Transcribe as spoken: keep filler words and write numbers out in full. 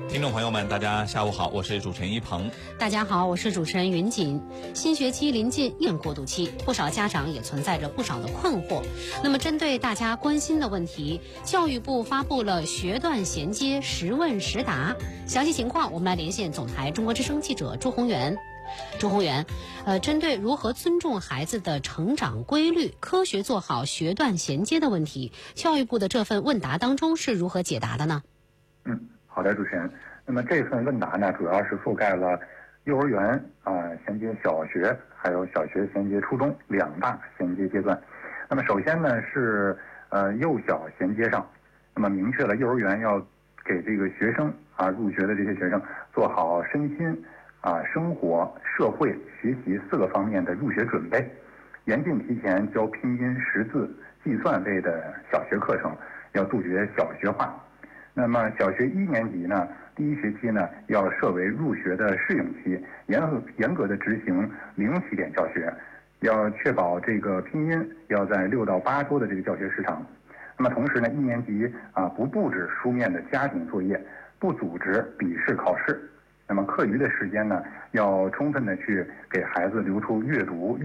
听众朋友们，大家下午好，我是主持人一鹏。 大家好，我是主持人云锦。新学期临近应过渡期，不少家长也存在着不少的困惑。那么针对大家关心的问题，教育部发布了学段衔接实问实答。详细情况我们来连线总台中国之声记者朱宏元。朱宏元，呃，针对如何尊重孩子的成长规律，科学做好学段衔接的问题，教育部的这份问答当中是如何解答的呢？ 嗯，好的，主持人。那么这份问答呢，主要是覆盖了幼儿园啊、呃、衔接小学，还有小学衔接初中两大衔接阶段。那么首先呢是呃幼小衔接上，那么明确了幼儿园要给这个学生啊入学的这些学生做好身心啊生活、社会、学习四个方面的入学准备，严禁提前教拼音、识字、计算类的小学课程，要杜绝小学化。那么小学一年级呢，第一学期呢要设为入学的适应期，严格严格的执行零起点教学，要确保这个拼音要在六到八周的这个教学时长。那么同时呢，一年级啊不布置书面的家庭作业，不组织笔试考试。那么课余的时间呢，要充分的去给孩子留出阅读